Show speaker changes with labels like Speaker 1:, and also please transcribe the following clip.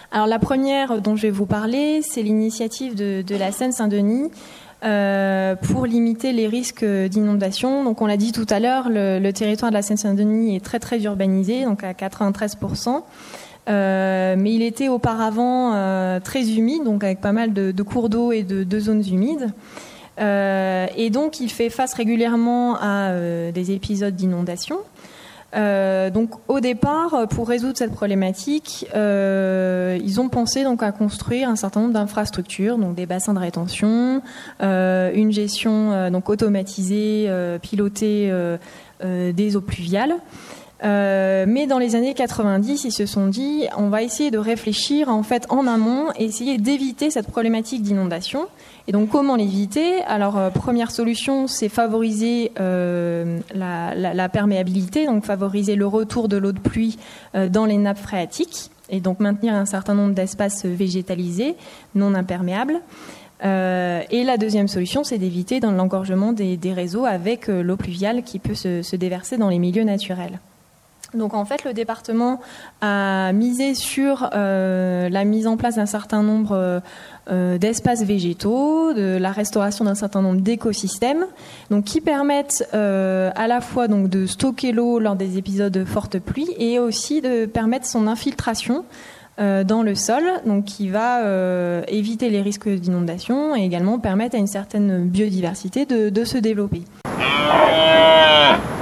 Speaker 1: Alors la première dont je vais vous parler, c'est l'initiative de la Seine-Saint-Denis pour limiter les risques d'inondation. Donc on l'a dit tout à l'heure, le territoire de la Seine-Saint-Denis est très très urbanisé, donc à 93%. Mais il était auparavant très humide, donc avec pas mal de cours d'eau et de zones humides. Et donc il fait face régulièrement à des épisodes d'inondation. Donc au départ, pour résoudre cette problématique, ils ont pensé donc à construire un certain nombre d'infrastructures, donc des bassins de rétention, une gestion donc automatisée, pilotée des eaux pluviales. Mais dans les années 90, ils se sont dit, on va essayer de réfléchir en fait en amont et essayer d'éviter cette problématique d'inondation. Et donc comment l'éviter ? Alors première solution, c'est favoriser la perméabilité, donc favoriser le retour de l'eau de pluie dans les nappes phréatiques et donc maintenir un certain nombre d'espaces végétalisés non imperméables. Et la deuxième solution, c'est d'éviter dans l'engorgement des réseaux avec l'eau pluviale qui peut se déverser dans les milieux naturels. Donc en fait, le département a misé sur la mise en place d'un certain nombre d'espaces végétaux, de la restauration d'un certain nombre d'écosystèmes, donc qui permettent à la fois donc de stocker l'eau lors des épisodes de forte pluie et aussi de permettre son infiltration dans le sol, donc qui va éviter les risques d'inondation et également permettre à une certaine biodiversité de se développer.